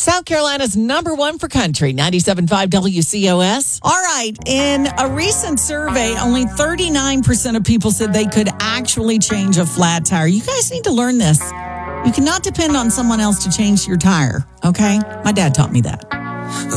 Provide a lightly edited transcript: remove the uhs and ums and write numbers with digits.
South Carolina's number one for country, 97.5 WCOS. All right. In a recent survey, only 39% of people said they could actually change a flat tire. You guys need to learn this. You cannot depend on someone else to change your tire, okay? My dad taught me that.